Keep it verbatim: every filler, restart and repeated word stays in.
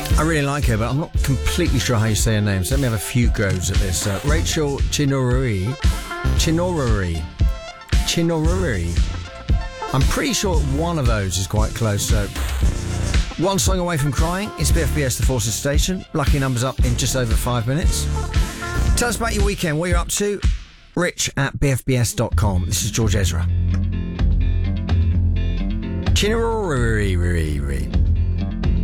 I really like her, but I'm not completely sure how you say her name, so let me have a few goes at this. Uh, Rachel Chinoruri. Chinoruri. Chinoruri. I'm pretty sure one of those is quite close, so... One song away from crying. It's B F B S The Forces Station. Lucky numbers up in just over five minutes. Tell us about your weekend, what you're up to. Rich at b f b s dot com. This is George Ezra. Chinoruri.